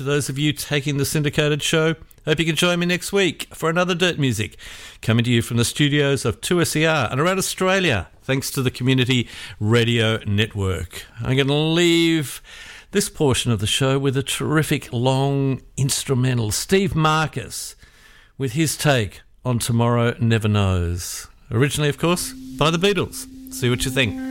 To those of you taking the syndicated show, hope you can join me next week for another Dirt Music, coming to you from the studios of 2SER and around Australia, thanks to the Community Radio Network. I'm going to leave this portion of the show with a terrific long instrumental. Steve Marcus with his take on Tomorrow Never Knows. Originally, of course, by the Beatles. See what you think.